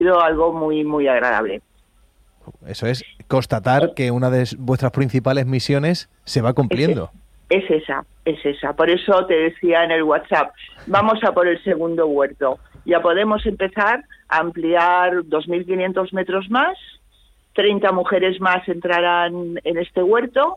sido algo muy, muy agradable. Eso es constatar que una de vuestras principales misiones se va cumpliendo. Es esa. Por eso te decía en el WhatsApp, vamos a por el segundo huerto. Ya podemos empezar a ampliar 2.500 metros más, 30 mujeres más entrarán en este huerto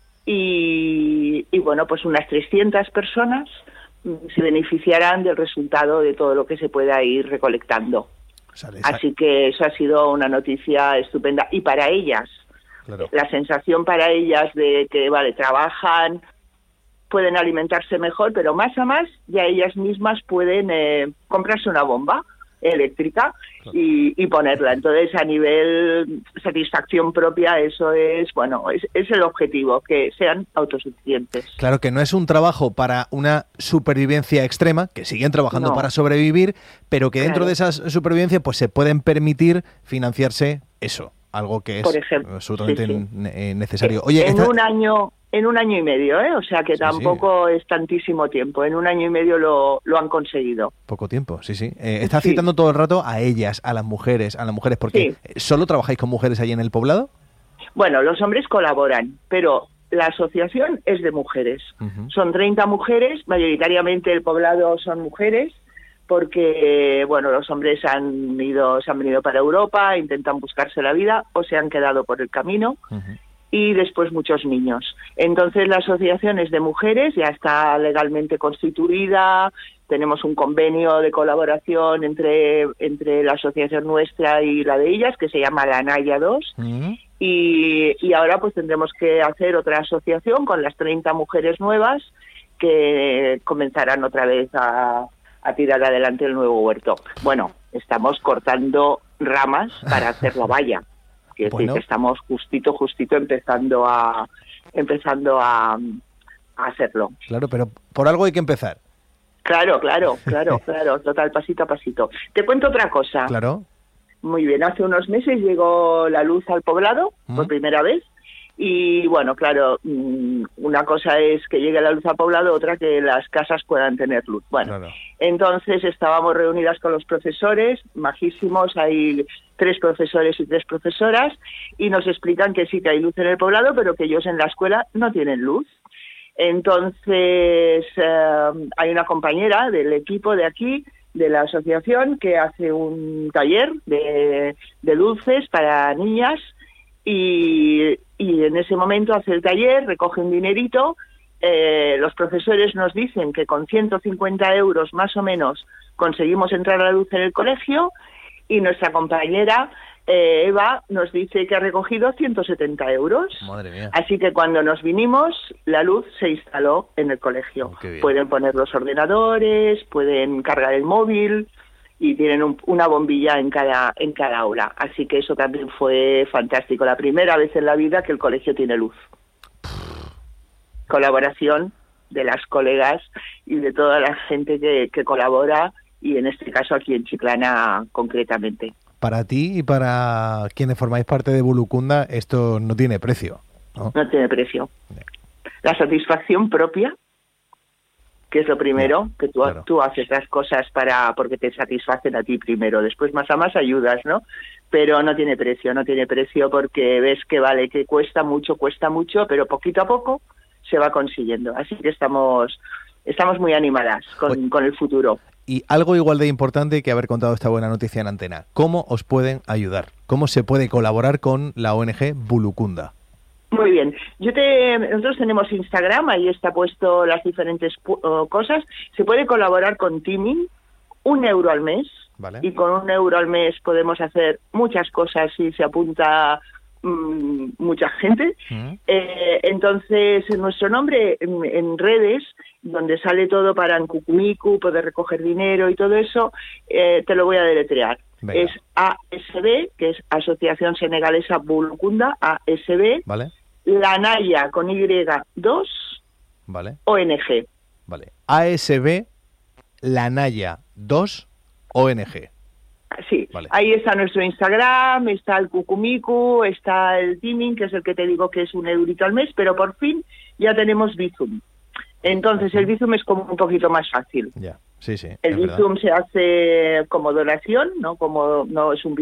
y bueno, pues unas 300 personas se beneficiarán del resultado de todo lo que se pueda ir recolectando. Así que eso ha sido una noticia estupenda. Y para ellas, claro, la sensación para ellas de que, vale, trabajan, pueden alimentarse mejor, pero más a más ya ellas mismas pueden comprarse una bomba eléctrica y ponerla. Entonces, a nivel satisfacción propia, eso es, bueno, es el objetivo, que sean autosuficientes. Claro, que no es un trabajo para una supervivencia extrema, que siguen trabajando para sobrevivir, pero que dentro de esa supervivencia pues se pueden permitir financiarse eso, algo que es, por ejemplo, absolutamente necesario. Oye, en un año y medio, o sea que tampoco es tantísimo tiempo. En un año y medio lo han conseguido. Poco tiempo, sí. Estás citando todo el rato a ellas, a las mujeres, porque ¿solo trabajáis con mujeres allí en el poblado? Bueno, los hombres colaboran, pero la asociación es de mujeres. Son 30 mujeres, mayoritariamente el poblado son mujeres, porque bueno, los hombres se han venido para Europa, intentan buscarse la vida o se han quedado por el camino. Y después muchos niños. Entonces la asociación es de mujeres, ya está legalmente constituida, tenemos un convenio de colaboración entre la asociación nuestra y la de ellas, que se llama la Naya 2, y ahora pues tendremos que hacer otra asociación con las 30 mujeres nuevas que comenzarán otra vez a tirar adelante el nuevo huerto. Bueno, estamos cortando ramas para hacer la valla. Quiere decir que estamos justito empezando a hacerlo. Claro, pero por algo hay que empezar. Claro, total, pasito a pasito. Te cuento otra cosa. Claro. Muy bien, hace unos meses llegó la luz al poblado por primera vez. Y bueno, claro, una cosa es que llegue la luz al poblado, otra que las casas puedan tener luz. Bueno, entonces estábamos reunidas con los profesores, majísimos, hay 3 profesores y 3 profesoras, y nos explican que sí que hay luz en el poblado, pero que ellos en la escuela no tienen luz. Entonces hay una compañera del equipo de aquí, de la asociación, que hace un taller de luces para niñas, y en ese momento hace el taller, recoge un dinerito, los profesores nos dicen que con 150 euros más o menos conseguimos entrar a la luz en el colegio, y nuestra compañera Eva nos dice que ha recogido 170 euros. Madre mía. Así que cuando nos vinimos, la luz se instaló en el colegio. Pueden poner los ordenadores, pueden cargar el móvil, y tienen una bombilla en cada aula. Así que eso también fue fantástico. La primera vez en la vida que el colegio tiene luz. Colaboración de las colegas y de toda la gente que colabora, y en este caso aquí en Chiclana concretamente. Para ti y para quienes formáis parte de Bulucunda, esto no tiene precio, ¿no? No tiene precio. La satisfacción propia, que es lo primero, que tú haces las cosas porque te satisfacen a ti primero, después más a más ayudas, ¿no? Pero no tiene precio porque ves que vale, que cuesta mucho, pero poquito a poco se va consiguiendo. Así que estamos muy animadas con el futuro. Y algo igual de importante que haber contado esta buena noticia en antena, ¿cómo os pueden ayudar? ¿Cómo se puede colaborar con la ONG Bulucunda? Muy bien. Nosotros tenemos Instagram, ahí está puesto las diferentes cosas. Se puede colaborar con Teaming, 1 euro al mes. Vale. Y con 1 euro al mes podemos hacer muchas cosas si se apunta mucha gente. Entonces, nuestro nombre en redes, donde sale todo para en Cucumicu, poder recoger dinero y todo eso, te lo voy a deletrear. Venga. Es ASB, que es Asociación Senegalesa Bulucunda, ASB. Vale. La Naya con Y2, vale. ONG. Vale. ASB, La Naya 2, ONG. Sí, vale. Ahí está nuestro Instagram, está el Cucumicu, está el Teaming, que es el que te digo que es 1 eurito al mes, pero por fin ya tenemos Bizum. Entonces el Bizum es como un poquito más fácil. Ya. Sí, sí. El Bizum se hace como donación, no es un